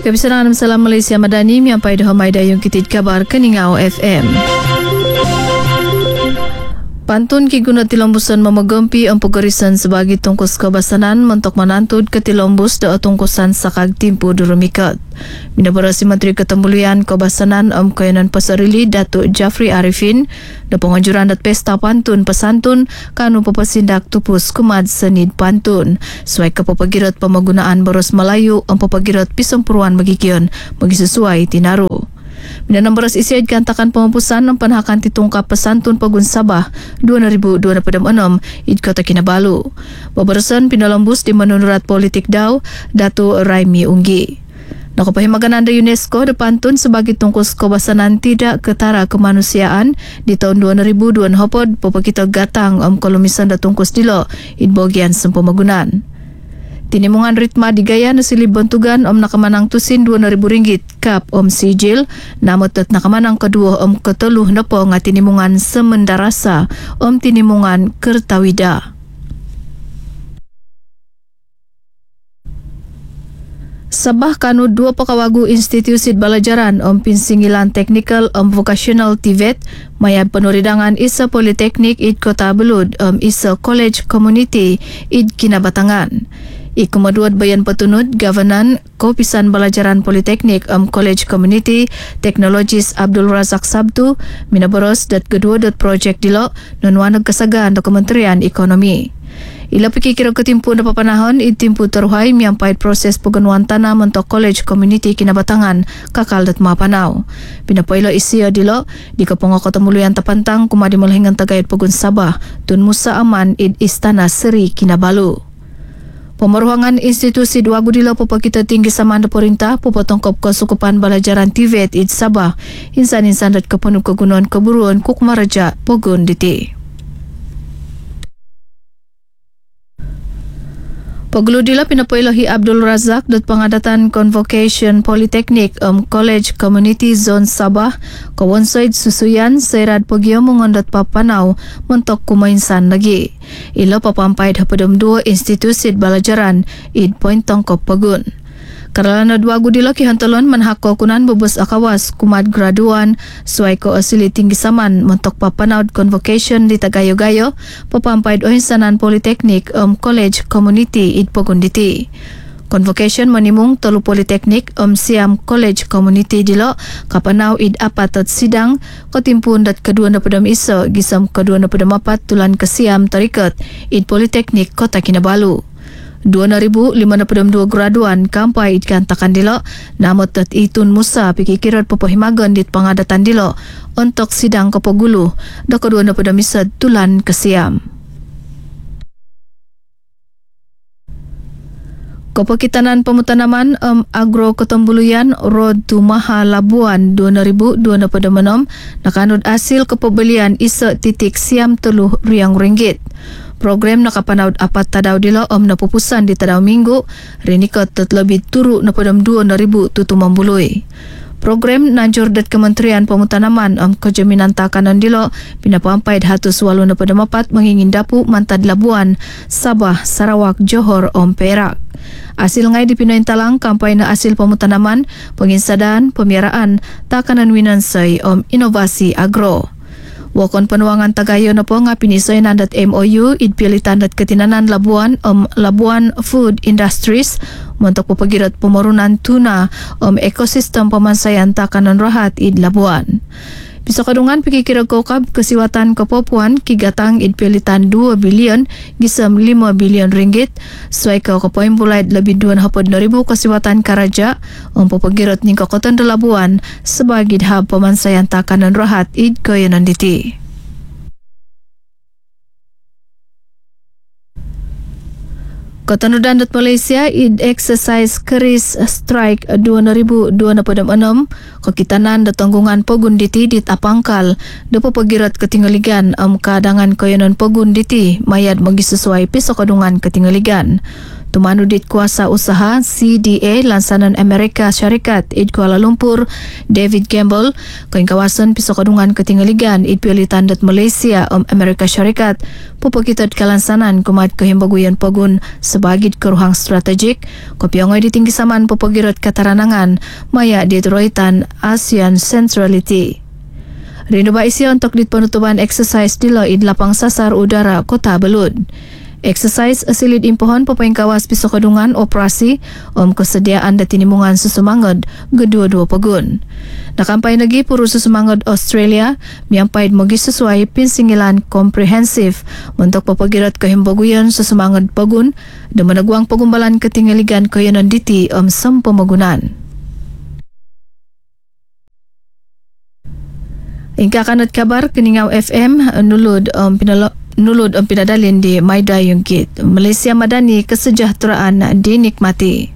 Kebiasaan Salam Malaysia Madani miampai dah mai dayung kitid kabar Keningau FM. Pantun ki guna tilombusan memegempi empugerisan sebagai tungkus kebasanan mentok menantud ke tilombus da tungkusan sakag timpu durumikat. Bina berasi Menteri Ketembulian Kebasanan Kayanan Pasarili Datuk Jafri Arifin da penganjuran dat pesta pantun pesantun kanu pepasindak tupus kumad senid pantun. Suai kepepagirat pemagunaan Boros Melayu pepagirat pisempuruan magikion bagi sesuai tinaru. Bina nomor isiad gantakan pemampusan penhakan titungkap pesantun Pegun Sabah 2026 id Kota Kinabalu. Bebersan pinalombus di menunurat politik Dau Datu Raimi Unggi. Nakapahimagan anda UNESCO de pantun sebagai tungkus kebasanan tidak ketara kemanusiaan di tahun 2002 hopod popokito gatang kolomisan da tungkus dilo id bogian sempemagunan. Tinimungan ritma digaya nasili bentugan nakamanang tusin RM2,000 kap sijil namotot nakamanang kedua keteluh nepo nga tinimungan semendarasa tinimungan Kertawida. Sabah kanu dua pekawagu institusi belajaran pinsingilan teknikal vocational TVET mayad penuridangan Isa Politeknik id Kota Belud Isa College Community id Kinabatangan. Ikumaduat bayan petunut Governan Kopisan Belajaran Politeknik College Community Teknologis Abdul Razak Sabtu minaboros dat kedua dat projek dilo nunwanag kasagaan do Kementerian Ekonomi. Ila pikikira ketimpu na papanahon itimpu teruhai miampait proses pegenuan tanah mentok College Community Kinabatangan kakal dat mapanaw. Pinapailo isiya dilo di Kepongo Ketemuluyan Tapantang kumadi melhingan tagayat Pegun Sabah Tun Musa Aman id Istana Seri Kinabalu. Pemeruhangan institusi dua gudila popakita tinggi samanda perintah popotongkop kesukupan belajaran TVET id Sabah insan-insan dat kepenuh kegunaan keburuan Kukmaraja Pogun Diti. Pagludila pinapailahi Abdul Razak dat pengadatan Convocation Politeknik College Community Zone Sabah kawansaid susuyan seirad pagyo mengondat papanaw mentok kumainsan lagi. Ilo papampait hapadam dua institusi belajaran id point tongkop pagun. Karalana dua gudila kihantalon manhakko kunan bubus akawas kumad graduan suai ko asili tinggi saman mentok papanaw convocation di Tagayo-gayo papampait ohinsanan Politeknik College Community id Pagunditi. Convocation manimung telu Politeknik Siam College Community dilo kapanaw id apat at sidang ketimpun dat kedua na padam iso gisam kedua na padam apat tulan ke Siam Tarikat id Politeknik Kota Kinabalu. 2,552 graduan kampai ikantakan dilo namot dat itun Musa pikikirat pepohimagan dit pengadatan dilo untuk sidang Kopogulu da kedua na padamisad tulan ke Siam. Kepekitanan pemutanaman agro Ketembulian Road to Maha Labuan 2026 nakanud hasil kepebelian isa titik Siam teluh riang ringgit. Program nakapanaud apat tadaw dilo na pupusan di tadaw minggu rinikot tetlebih turu na padam 2,000 tutumambului. Program nanjur dat Kementerian Pemutanaman Kejaminan Takanan dilo pinapampait hatus walu na padam apat mangingin dapu mantad Labuan, Sabah, Sarawak, Johor, Perak. Asil ngay di Pinoy Talang kampay na asil pemutanaman, penginsadaan, pemiaraan, takanan winansay inovasi agro. Wakon penuangan Tagayo na po nga pinisoy nandat MOU id pilitan dat ketinanan Labuan Labuan Food Industries montok papagirat pemarunan tuna ekosistem pemansayan takanan rahat id Labuan. Bisa kadungan pikikira kokab kesiwatan kepopuan kigatang id pilitan 2 bilion gisam 5 bilion ringgit suai ka kapoin bulait lebih 2,000 kesiwatan karaja papagirat ning Kokotan de Labuan sebagai hab pemansayan takanan rahat id Kayanan Diti. Ketanudan dat Malaysia id exercise keris strike 2026 kekitanan dat tanggungan Pagunditi dit apangkal depo pagirat ketinggaligan kadangan Kayanan Pagunditi mayad magi sesuai pisok kadungan ketinggaligan. Tumanudit kuasa usaha CDA Lansanan Amerika Syarikat id Kuala Lumpur David Gamble kain kawasan pisokadungan ketinggaligan id Pilitan dat Malaysia Amerika Syarikat pupakitad kalansanan kumat kahimbaguyan pagun sebagit keruhang strategik kopiongoy ditinggi saman pupagirat kataranangan maya Detroitan ASEAN Centrality. Rindu ba isya untuk penutupan exercise di id lapang sasar udara Kota Belud. Exercise asilid impohon papengkawas pisokadungan operasi kesediaan da tinimungan susumangod gedua-dua pagun. Nakampay lagi puro susumangod Australia miampaid mogi sesuai pinsingilan komprehensif untuk papagirat kahimbaguyan susumangod pagun da managwang pagumbalan ketinggaligan kayanan diti sampamagunan. Ingka kanat kabar Keningau FM nulud pinadalin di Maida Yungkit. Malaysia Madani kesejahteraan dinikmati.